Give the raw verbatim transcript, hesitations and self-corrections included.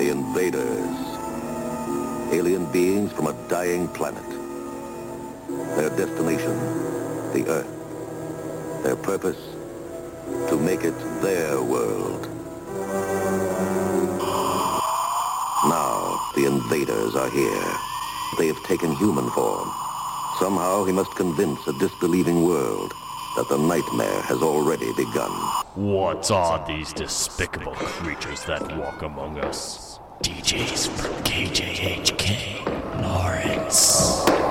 The invaders. Alien beings from a dying planet. Their destination, the Earth. Their purpose, to make it their world. Now, the invaders are here. They have taken human form. Somehow he must convince a disbelieving world that the nightmare has already begun. What are these despicable creatures that walk among us? D Js from K J H K, Lawrence.